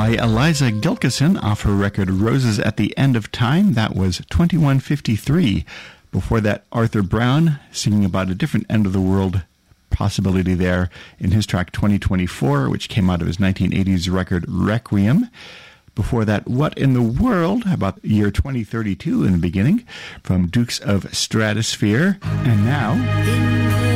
by Eliza Gilkison off her record Roses at the End of Time. That was 2153. Before that, Arthur Brown singing about a different end of the world possibility there in his track 2024, which came out of his 1980s record Requiem. Before that, What in the World, about the year 2032 in the beginning, from Dukes of Stratosphere. And now...